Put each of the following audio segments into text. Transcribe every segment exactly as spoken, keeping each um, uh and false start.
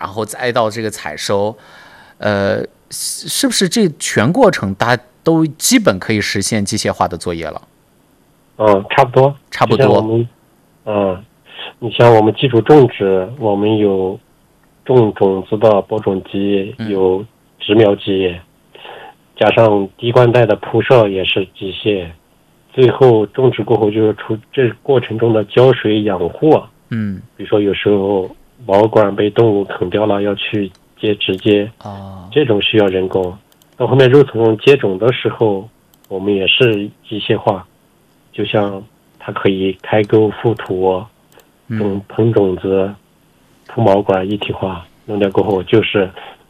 然后再到这个采收，呃，是不是这全过程大家都基本可以实现机械化的作业了？ 嗯，差不多， 差不多。 我们，嗯，你像我们基础种植，我们有种种子的播种机，有植苗机，加上滴灌带的铺设也是机械。最后种植过后，就是出这过程中的浇水养护， 嗯， 比如说有时候毛管被动物啃掉了，要去接直接， 哦， 这种需要人工。到后面肉苁蓉接种的时候，我们也是机械化，就像它可以开沟覆土，种喷种子、铺毛管一体化，弄掉过后就是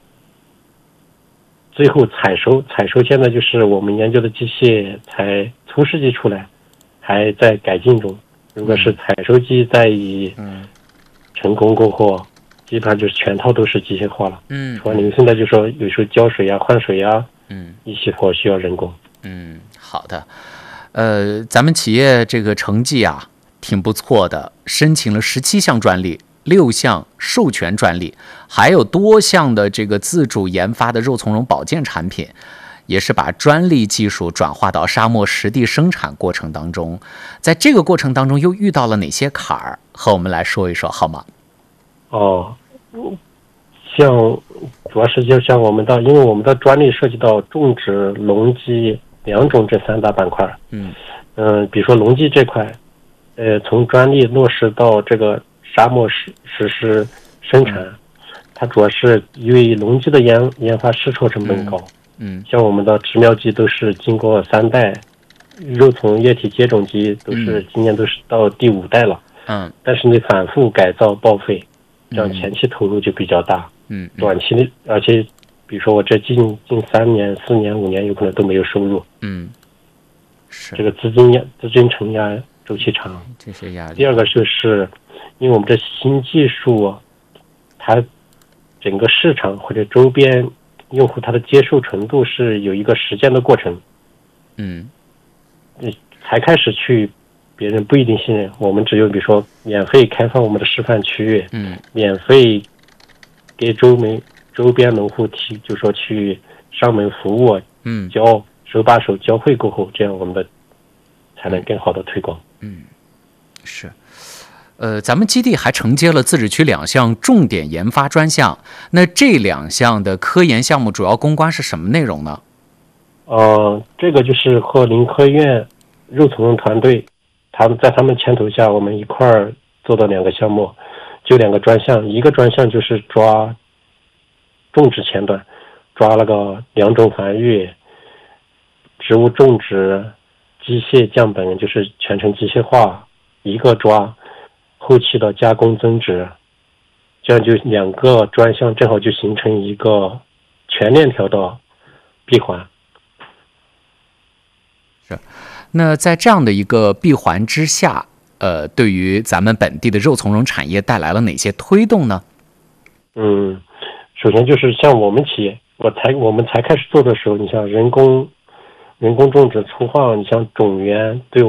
最后采收。采收现在就是我们研究的机械才初试机出来，还在改进中。如果是采收机在以成功过后，基本上就是全套都是机械化了。 嗯， 除了您现在就说有时候浇水呀、换水呀， 嗯， 一些活需要人工。 嗯，好的。呃，咱们企业这个成绩啊挺不错的，申请了十七项专利，六项授权专利，还有多项的这个自主研发的肉苁蓉保健产品，也是把专利技术转化到沙漠实地生产过程当中。在这个过程当中又遇到了哪些坎儿？和我们来说一说好吗？ 哦，像主要是就像我们的，因为我们的专利涉及到种植、农机两种这三大板块。 嗯嗯、呃，比如说农机这块，呃，从专利落实到这个沙漠实实施生产，嗯、它主要是因为农机的研研发试错成本高。 嗯，嗯像我们的植苗机都是经过三代，肉苁液体接种机都是、嗯、今年都是到第五代了。 嗯， 但是你反复改造报废，这样前期投入就比较大。 嗯， 短期的，而且比如说我这近近三年、四年、五年有可能都没有收入。 嗯，是这个资金压、资金承压周期长， 这些压力。 第二个就是，因为我们这新技术，它整个市场或者周边用户他的接受程度是有一个时间的过程。 嗯， 你才开始去。别人不一定信任我们，只有比如说免费开放我们的示范区域， 嗯， 免费给周围周边农户提，就说去上门服务， 嗯， 教手把手教会过后，这样我们的才能更好的推广。 嗯，是，呃，咱们基地还承接了自治区两项重点研发专项，那这两项的科研项目主要攻关是什么内容呢？ 呃，这个就是和林科院肉苁蓉团队。他们在他们牵头下，我们一块儿做的两个项目，就两个专项。一个专项就是抓种植前端，抓了个两种繁育、植物种植、机械降本，就是全程机械化。一个抓后期的加工增值，这样就两个专项正好就形成一个全链条的闭环。 是。那在这样的一个闭环之下，呃，对于咱们本地的肉苁蓉产业带来了哪些推动呢？ 嗯，首先就是像我们企业，我才我们才开始做的时候，你像人工人工种植粗放，你像种源对